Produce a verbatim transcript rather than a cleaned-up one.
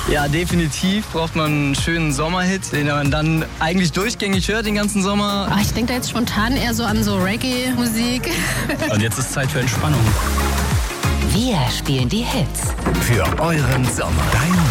Ja, definitiv braucht man einen schönen Sommerhit, den man dann eigentlich durchgängig hört den ganzen Sommer. Ach, ich denke da jetzt spontan eher so an so Reggae-Musik. Und jetzt ist Zeit für Entspannung. Wir spielen die Hits. Für euren Sommer. Dein